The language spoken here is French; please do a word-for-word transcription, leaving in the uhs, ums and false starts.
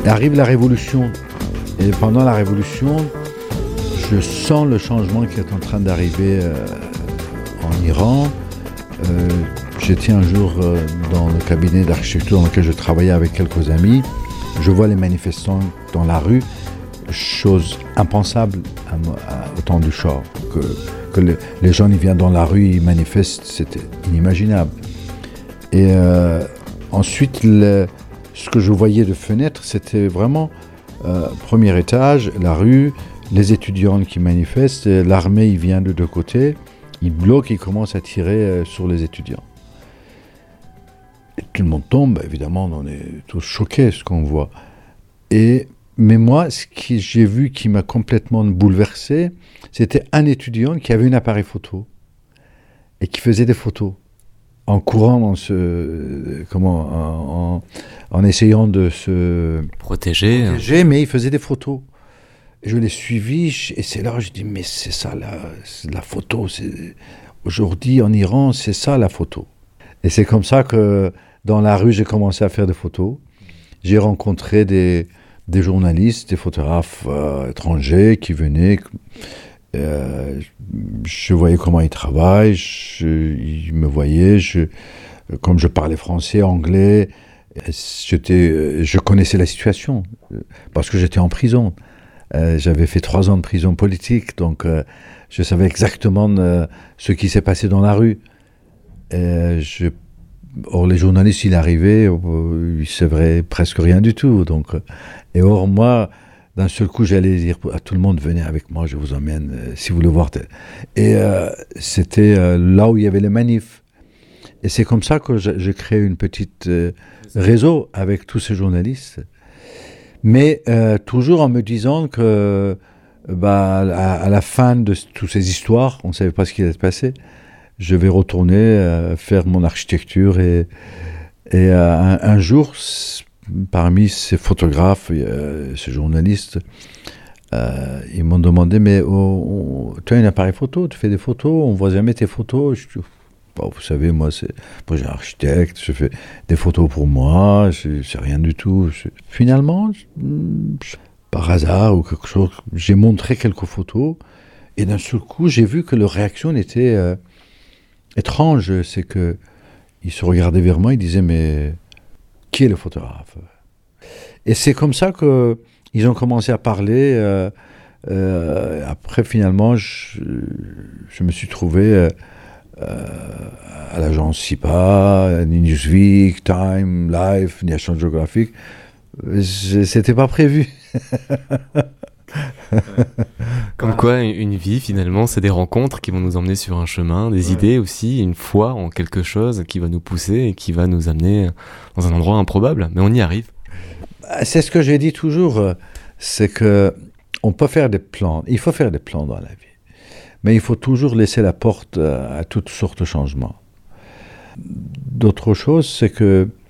Et arrive la révolution. Et pendant la révolution, je sens le changement qui est en train d'arriver euh, en Iran. Euh, j'étais un jour euh, dans le cabinet d'architecture dans lequel je travaillais avec quelques amis. Je vois les manifestants dans la rue, chose impensable à, à, au temps du Shah. Que, que le, les gens ils viennent dans la rue, ils manifestent, c'était inimaginable. Et euh, ensuite, le, ce que je voyais de fenêtre, c'était vraiment euh, premier étage, la rue, les étudiants qui manifestent, l'armée il vient de deux côtés, il bloque, il commence à tirer euh, sur les étudiants. Et tout le monde tombe, évidemment, on est tous choqués ce qu'on voit. Et, mais moi, ce que j'ai vu qui m'a complètement bouleversé, c'était un étudiant qui avait un appareil photo et qui faisait des photos en courant, dans ce, comment, en, en, en essayant de se protéger, protéger, mais il faisait des photos. Et je l'ai suivi et c'est là que je dis mais c'est ça la, c'est la photo. C'est, aujourd'hui en Iran, c'est ça la photo. Et c'est comme ça que dans la rue, j'ai commencé à faire des photos. J'ai rencontré des, des journalistes, des photographes euh, étrangers qui venaient. Euh, je voyais comment ils travaillent, je, ils me voyaient. Je, comme je parlais français, anglais, j'étais, je connaissais la situation parce que j'étais en prison. Euh, j'avais fait trois ans de prison politique, donc euh, je savais exactement euh, ce qui s'est passé dans la rue. Et je, or, les journalistes, ils arrivaient, euh, ils ne savaient presque rien du tout. Donc, euh, et or, moi, d'un seul coup, j'allais dire à tout le monde, venez avec moi, je vous emmène, euh, si vous voulez voir. Et euh, c'était euh, là où il y avait les manifs. Et c'est comme ça que j'ai créé une petite euh, réseau avec tous ces journalistes. Mais euh, toujours en me disant que bah, à, à la fin de toutes ces histoires, on ne savait pas ce qui allait se passer. Je vais retourner euh, faire mon architecture et, et euh, un, un jour, parmi ces photographes, euh, ces journalistes, euh, ils m'ont demandé mais oh, oh, tu as un appareil photo, tu fais des photos, on ne voit jamais tes photos. Je dis, bon, vous savez, moi, c'est, moi j'ai un architecte, je fais des photos pour moi, c'est, c'est rien du tout. Je, finalement, je, par hasard ou quelque chose, j'ai montré quelques photos et d'un seul coup, j'ai vu que leur réaction était euh, étrange. C'est qu'ils se regardaient vers moi, ils disaient mais qui est le photographe? Et c'est comme ça qu'ils ont commencé à parler. Euh, euh, après, finalement, je, je me suis trouvé euh, euh, à l'agence S I P A, Newsweek, Time, Life, National Geographic. C'était pas prévu. Comme quoi, une vie, finalement, c'est des rencontres qui vont nous emmener sur un chemin, des ouais. idées aussi, une foi en quelque chose qui va nous pousser et qui va nous amener dans un endroit improbable. Mais on y arrive. C'est ce que j'ai dit toujours, c'est que on peut faire des plans, il faut faire des plans dans la vie, mais il faut toujours laisser la porte à toutes sortes de changements. D'autre chose, c'est que